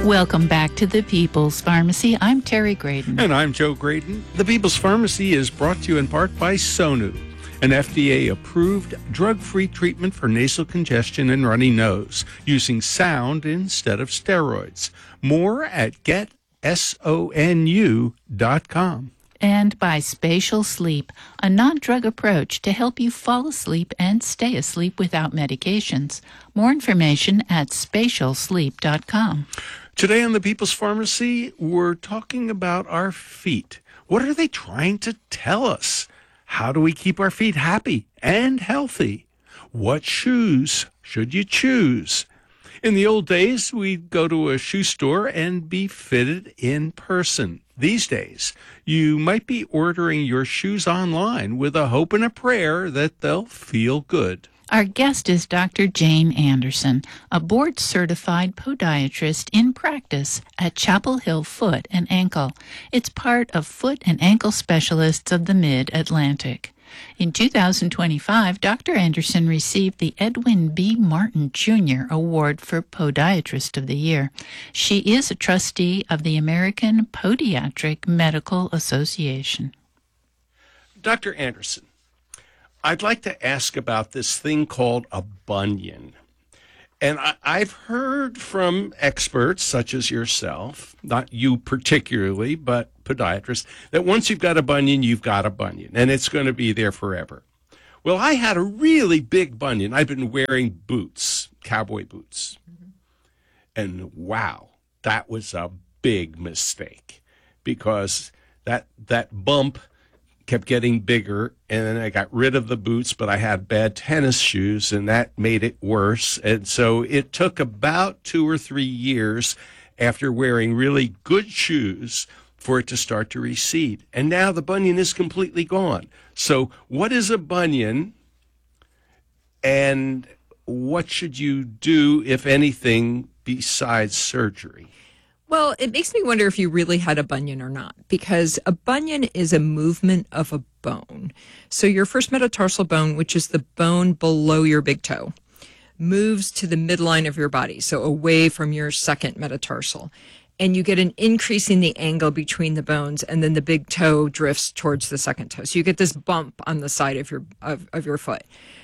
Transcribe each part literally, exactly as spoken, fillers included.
Welcome back to the People's Pharmacy. I'm Terry Graydon. And I'm Joe Graydon. The People's Pharmacy is brought to you in part by Sonu, an F D A-approved, drug-free treatment for nasal congestion and runny nose, using sound instead of steroids. More at get sonu dot com. And by Spatial Sleep, a non-drug approach to help you fall asleep and stay asleep without medications. More information at spatial sleep dot com. Today on the People's Pharmacy, we're talking about our feet. What are they trying to tell us? How do we keep our feet happy and healthy? What shoes should you choose? In the old days, we'd go to a shoe store and be fitted in person. These days, you might be ordering your shoes online with a hope and a prayer that they'll feel good. Our guest is Doctor Jane Anderson, a board-certified podiatrist in practice at Chapel Hill Foot and Ankle. It's part of Foot and Ankle Specialists of the Mid-Atlantic. In two thousand twenty-five, Doctor Anderson received the Edwin B. Martin Junior Award for Podiatrist of the Year. She is a trustee of the American Podiatric Medical Association. Doctor Anderson, I'd like to ask about this thing called a bunion. And I, I've heard from experts such as yourself, not you particularly, but podiatrists, that once you've got a bunion, you've got a bunion, and it's going to be there forever. Well, I had a really big bunion. I've been wearing boots, cowboy boots. Mm-hmm. And wow, that was a big mistake, because that that bump kept getting bigger, and then I got rid of the boots, but I had bad tennis shoes, and that made it worse. And so it took about two or three years after wearing really good shoes for it to start to recede. And now the bunion is completely gone. So what is a bunion, and what should you do, if anything, besides surgery? Well, it makes me wonder if you really had a bunion or not, because a bunion is a movement of a bone. So your first metatarsal bone, which is the bone below your big toe, moves to the midline of your body, so away from your second metatarsal. And you get an increase in the angle between the bones, and then the big toe drifts towards the second toe. So you get this bump on the side of your of, of your foot.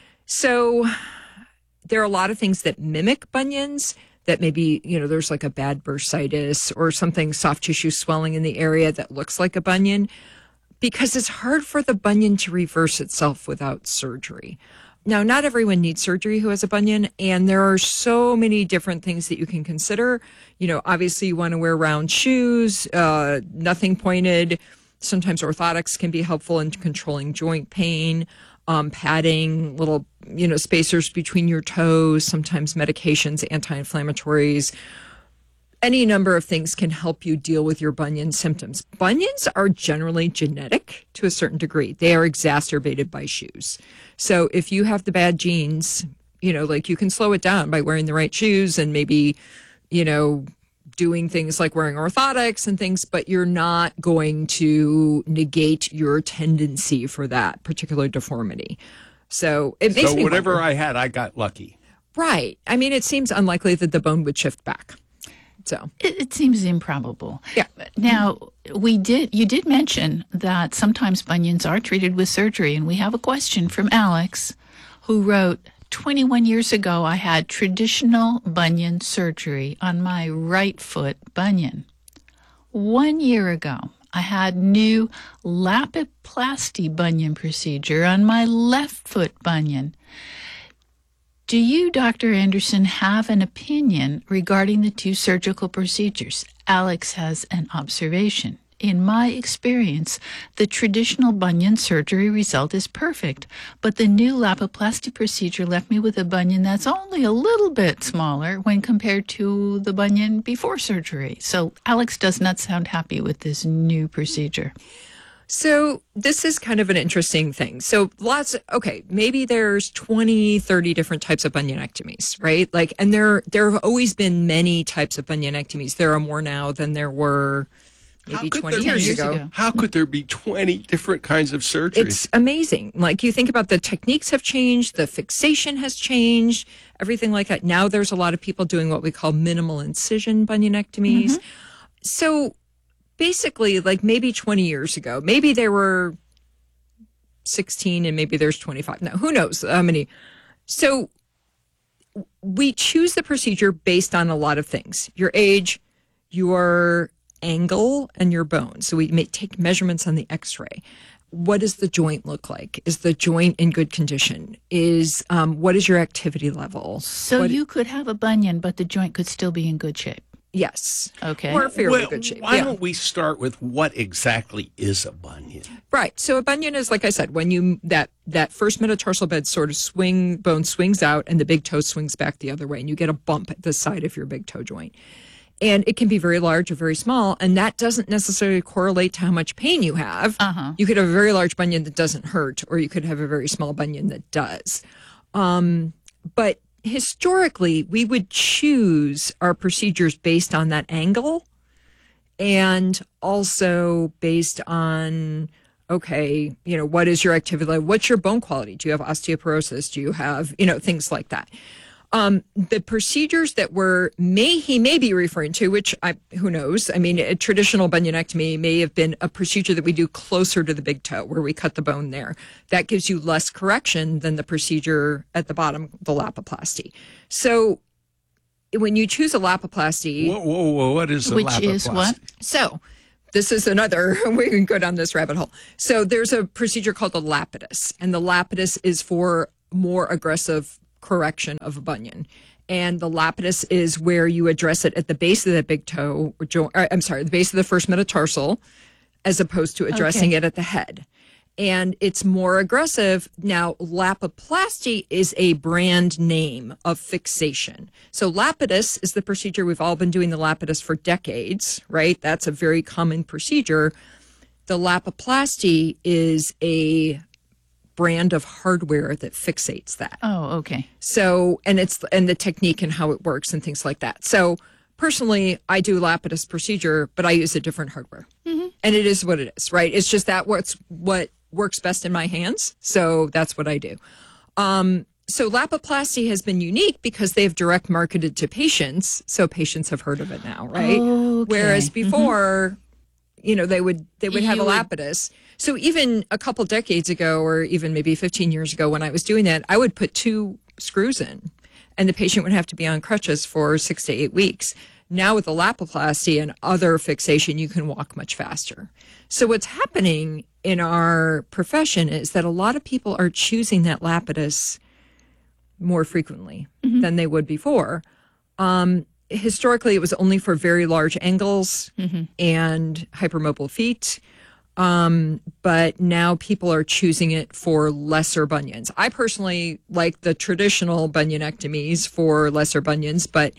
So there are a lot of things that mimic bunions, that maybe, you know, there's like a bad bursitis or something, soft tissue swelling in the area that looks like a bunion, because it's hard for the bunion to reverse itself without surgery. Now, not everyone needs surgery who has a bunion, and there are so many different things that you can consider. You know, obviously you want to wear round shoes, uh, nothing pointed. Sometimes orthotics can be helpful in controlling joint pain. Um, padding, little, you know, spacers between your toes, sometimes medications, anti-inflammatories. Any number of things can help you deal with your bunion symptoms. Bunions are generally genetic to a certain degree. They are exacerbated by shoes. So if you have the bad genes, you know, like, you can slow it down by wearing the right shoes and maybe, you know, doing things like wearing orthotics and things, but you're not going to negate your tendency for that particular deformity. So it makes so me whatever wonder. I had, I got lucky. Right. I mean, it seems unlikely that the bone would shift back. So It, it seems improbable. Yeah. Now, we did. You did mention that sometimes bunions are treated with surgery, and we have a question from Alex, who wrote, twenty-one years ago, I had traditional bunion surgery on my right foot bunion. One year ago, I had new Lapiplasty bunion procedure on my left foot bunion. Do you, Doctor Anderson, have an opinion regarding the two surgical procedures? Alex has an observation. In my experience, the traditional bunion surgery result is perfect, but the new Lapiplasty procedure left me with a bunion that's only a little bit smaller when compared to the bunion before surgery. So Alex does not sound happy with this new procedure. So this is kind of an interesting thing. So lots of, okay, maybe there's twenty, thirty different types of bunionectomies, right? Like, and there, there have always been many types of bunionectomies. There are more now than there were maybe could twenty there years be- ago. ago. How could there be twenty different kinds of surgeries? It's amazing. Like, you think about the techniques have changed, the fixation has changed, everything like that. Now there's a lot of people doing what we call minimal incision bunionectomies. So basically, like maybe twenty years ago, maybe there were sixteen and maybe there's twenty-five. Now, who knows how many? So we choose the procedure based on a lot of things: your age, your angle, and your bone. So we may take measurements on the x-ray. What does the joint look like? Is the joint in good condition? Is um, what is your activity level? So What- you could have a bunion, but the joint could still be in good shape. Yes. Okay. Or fairly Well, good shape. why Yeah. don't we start with what exactly is a bunion? Right. So a bunion is, like I said, when you that that first metatarsal bed sort of swing bone swings out and the big toe swings back the other way, and you get a bump at the side of your big toe joint. And it can be very large or very small, and that doesn't necessarily correlate to how much pain you have. Uh-huh. You could have a very large bunion that doesn't hurt, or you could have a very small bunion that does. Um, but historically, we would choose our procedures based on that angle and also based on, okay, you know, what is your activity level? What's your bone quality? Do you have osteoporosis? Do you have, you know, things like that? Um, the procedures that were may he may be referring to, which I who knows? I mean, a traditional bunionectomy may have been a procedure that we do closer to the big toe, where we cut the bone there. That gives you less correction than the procedure at the bottom, the Lapiplasty. So, when you choose a Lapiplasty, Whoa, whoa, whoa, what is a Which is Lapiplasty? what? so this is another, we can go down this rabbit hole. So there's a procedure called the Lapidus, and the Lapidus is for more aggressive correction of a bunion. And the Lapidus is where you address it at the base of the big toe, or jo- or, I'm sorry, the base of the first metatarsal, as opposed to addressing Okay. it at the head. And it's more aggressive. Now, Lapiplasty is a brand name of fixation. So Lapidus is the procedure. We've all been doing the Lapidus for decades, right? That's a very common procedure. The Lapiplasty is a brand of hardware that fixates that. Oh, okay. So, and it's, and the technique and how it works and things like that. So personally, I do Lapidus procedure, but I use a different hardware. And it is what it is, right? It's just that what's what works best in my hands. So that's what I do. Um, so Lapiplasty has been unique because they've direct marketed to patients. So patients have heard of it now, right? Okay. Whereas before, you know, they would, they would have You a would- Lapidus. So even a couple decades ago, or even maybe fifteen years ago when I was doing that, I would put two screws in and the patient would have to be on crutches for six to eight weeks. Now with the Lapiplasty and other fixation, you can walk much faster. So what's happening in our profession is that a lot of people are choosing that Lapidus more frequently than they would before. Um, historically, it was only for very large angles and hypermobile feet. Um, but now people are choosing it for lesser bunions. I personally like the traditional bunionectomies for lesser bunions, but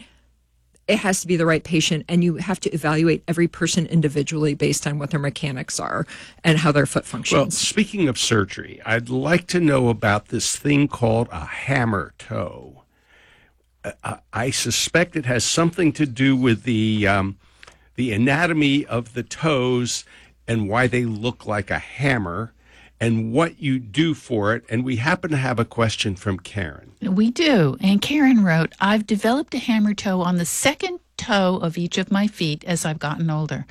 it has to be the right patient, and you have to evaluate every person individually based on what their mechanics are and how their foot Well, functions. speaking of surgery, I'd like to know about this thing called a hammer toe. Uh, I suspect it has something to do with the um, the anatomy of the toes and why they look like a hammer and what you do for it. And we happen to have a question from Karen. We do. And Karen wrote, I've developed a hammer toe on the second toe of each of my feet as I've gotten older.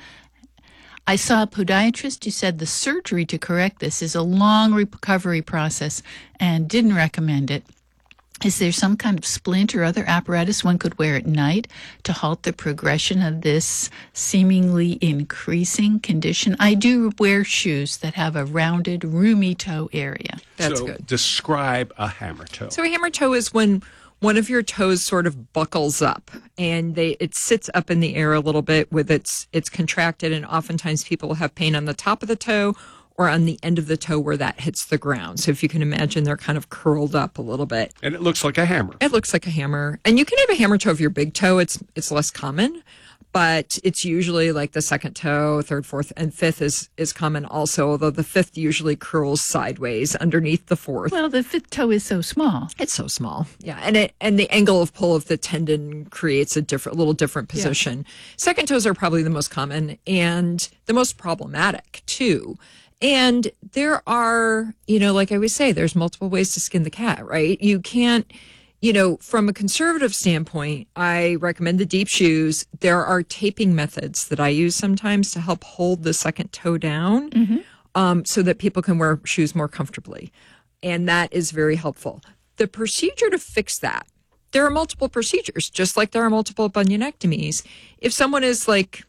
I saw a podiatrist who said the surgery to correct this is a long recovery process and didn't recommend it. Is there some kind of splint or other apparatus one could wear at night to halt the progression of this seemingly increasing condition? I do wear shoes that have a rounded, roomy toe area. That's so good. describe a hammer toe. So a hammer toe is when one of your toes sort of buckles up and they it sits up in the air a little bit with its it's contracted, and oftentimes people will have pain on the top of the toe or on the end of the toe where that hits the ground. So if you can imagine, they're kind of curled up a little bit. And it looks like a hammer. It looks like a hammer. And you can have a hammer toe of your big toe. It's it's less common. but it's usually like the second toe, third, fourth, and fifth is is common also, although the fifth usually curls sideways underneath the fourth. Well, the fifth toe is so small. It's so small. Yeah. And it and the angle of pull of the tendon creates a different little different position. Second toes are probably the most common and the most problematic too. And there are, you know, like I always say, there's multiple ways to skin the cat, right? You can't, you know, from a conservative standpoint, I recommend the deep shoes. There are taping methods that I use sometimes to help hold the second toe down um, so that people can wear shoes more comfortably. And that is very helpful. The procedure to fix that, there are multiple procedures, just like there are multiple bunionectomies. If someone is like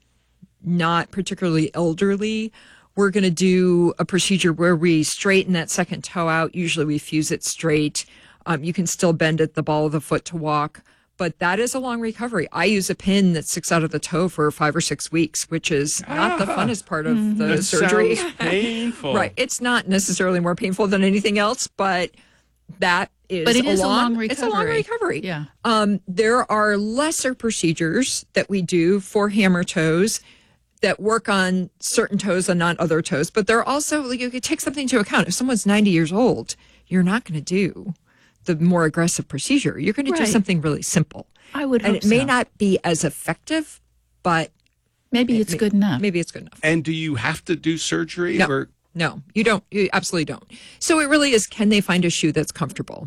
not particularly elderly, we're going to do a procedure where we straighten that second toe out. Usually we fuse it straight. Um, you can still bend at the ball of the foot to walk, but that is a long recovery. I use a pin that sticks out of the toe for five or six weeks, which is not the funnest part of the That surgery. sounds painful. Right. It's not necessarily more painful than anything else, but that is, But it a, is a long, long It's a long recovery. recovery. Yeah. Um, there are lesser procedures that we do for hammer toes that work on certain toes and not other toes, but they're also, like, you could take something into account. If someone's ninety years old, you're not going to do the more aggressive procedure. You're going to do Right. something really simple. I would And hope it may so. not be as effective, but Maybe it's good enough. maybe it's good enough. And do you have to do surgery? No. Or No, you don't. You absolutely don't. So it really is, can they find a shoe that's comfortable?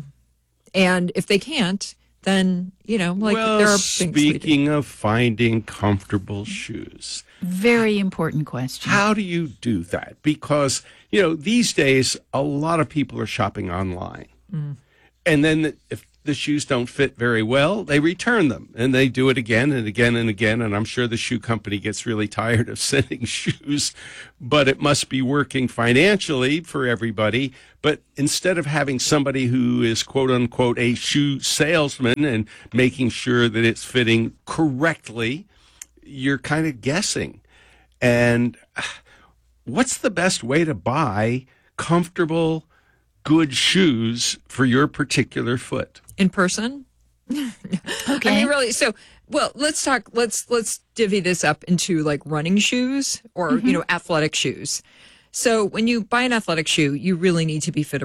And if they can't, then, you know, like well, there are things we do. speaking of finding comfortable shoes, Very important question. how do you do that? Because, you know, these days, a lot of people are shopping online. And then if the shoes don't fit very well, they return them and they do it again and again and again. And I'm sure the shoe company gets really tired of sending shoes, but it must be working financially for everybody. But instead of having somebody who is quote unquote a shoe salesman and making sure that it's fitting correctly, you're kind of guessing. And what's the best way to buy comfortable, good shoes for your particular foot? In person? Okay. I mean, really. So, well, let's talk. Let's let's divvy this up into like running shoes or you know athletic shoes. So, when you buy an athletic shoe, you really need to be fit